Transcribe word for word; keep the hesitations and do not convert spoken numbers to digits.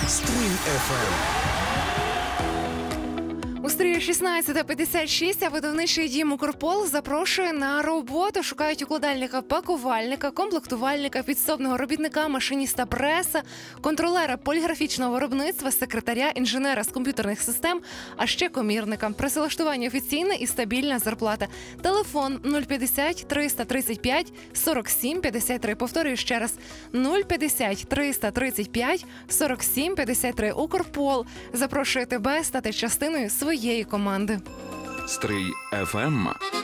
Стрий еф ем. У Стрії шістнадцята п'ятдесят шість, а видавничий дім «Укрпол» запрошує на роботу. Шукають укладальника, пакувальника, комплектувальника, підсобного робітника, машиніста преса, контролера поліграфічного виробництва, секретаря, інженера з комп'ютерних систем, а ще комірника. Працевлаштування офіційне і стабільна зарплата. Телефон нуль п'ятдесят триста тридцять п'ять сорок сім п'ятдесят три. Повторюю ще раз. нуль п'ятдесят триста тридцять п'ять сорок сім п'ятдесят три. «Укрпол» запрошує тебе стати частиною своєї команди. Стрий еф ем.